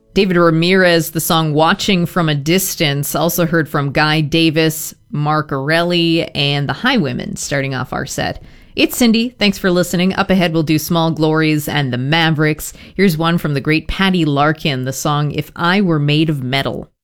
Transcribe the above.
David Ramirez, the song Watching from a Distance. Also heard from Guy Davis, Mark Orelli, and the Highwomen starting off our set. It's Cindy. Thanks for listening. Up ahead, we'll do Small Glories and the Mavericks. Here's one from the great Patty Larkin, the song If I Were Made of Metal.